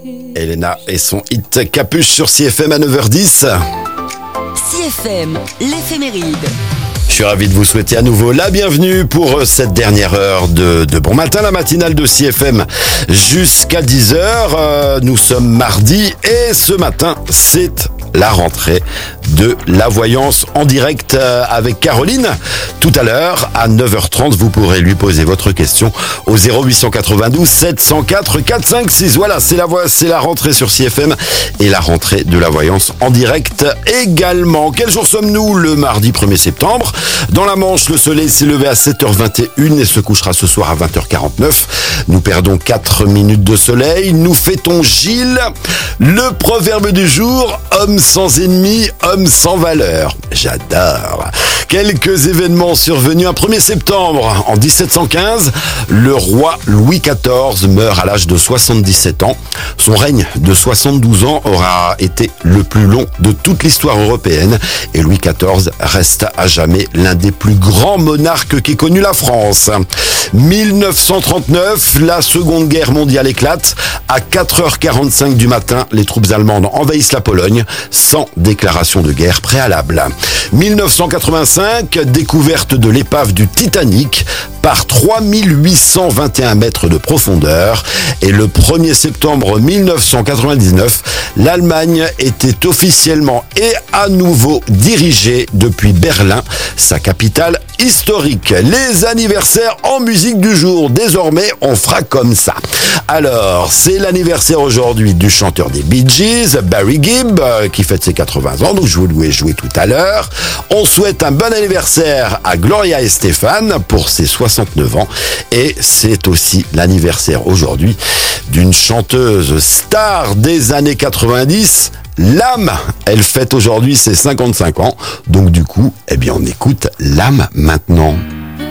Elena et son hit Capuche sur CFM à 9h10. CFM, l'éphéméride. Je suis ravi de vous souhaiter à nouveau la bienvenue pour cette dernière heure de Bon Matin, la matinale de CFM jusqu'à 10h. Nous sommes mardi et ce matin, c'est la rentrée de la voyance en direct avec Caroline. Tout à l'heure, à 9h30, vous pourrez lui poser votre question au 0892 704 456. Voilà, c'est la rentrée sur CFM et la rentrée de la voyance en direct également. Quel jour sommes-nous? Le mardi 1er septembre. Dans la Manche, le soleil s'est levé à 7h21 et se couchera ce soir à 20h49. Nous perdons 4 minutes de soleil. Nous fêtons Gilles. Le proverbe du jour, homme sans ennemi, homme sans valeur. J'adore. Quelques événements survenus un 1er septembre. En 1715, le roi Louis XIV meurt à l'âge de 77 ans. Son règne de 72 ans aura été le plus long de toute l'histoire européenne. Et Louis XIV reste à jamais l'un des plus grands monarques qu'ait connu la France. 1939, la Seconde Guerre mondiale éclate. À 4h45 du matin, les troupes allemandes envahissent la Pologne sans déclaration de guerre préalable. 1985, découverte de l'épave du Titanic par 3821 mètres de profondeur. Et le 1er septembre 1999, l'Allemagne était officiellement et à nouveau dirigée depuis Berlin, sa capitale historique. Les anniversaires en musique du jour. Désormais, on fera comme ça. Alors, c'est l'anniversaire aujourd'hui du chanteur des Bee Gees, Barry Gibb, qui fête ses 80 ans, donc je vous l'ai joué tout à l'heure. On souhaite un bon anniversaire à Gloria Estefan pour ses 69 ans. Et c'est aussi l'anniversaire aujourd'hui d'une chanteuse star des années 90, L'Âme. Elle fête aujourd'hui ses 55 ans. Donc du coup, on écoute L'Âme maintenant.